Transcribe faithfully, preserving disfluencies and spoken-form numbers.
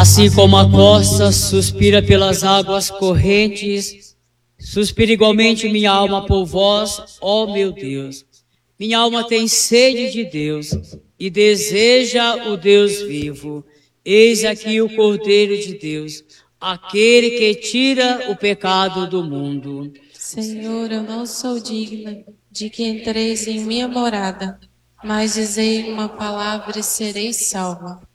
Assim como a costa suspira pelas águas correntes, suspira igualmente minha alma por vós, ó meu Deus. Minha alma tem sede de Deus e deseja o Deus vivo. Eis aqui o Cordeiro de Deus, aquele que tira o pecado do mundo. Senhor, eu não sou digna de que entreis em minha morada, mas dizei uma palavra e serei salva.